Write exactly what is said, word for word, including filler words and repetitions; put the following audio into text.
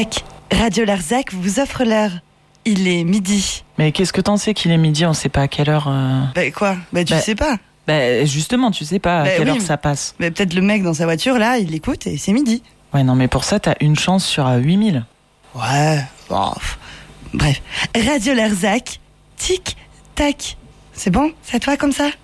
Tac, Radio Larzac vous offre l'heure. Il est midi. Mais qu'est-ce que t'en sais qu'il est midi? On sait pas à quelle heure. Euh... Bah quoi? Bah tu bah, sais pas. Bah justement, tu sais pas à bah, quelle oui, heure ça passe. Bah peut-être le mec dans sa voiture là, il l'écoute et c'est midi. Ouais, non, mais pour ça, t'as une chance sur huit mille. Ouais, bon. Bref. Radio Larzac, tic, tac. C'est bon? C'est à toi comme ça?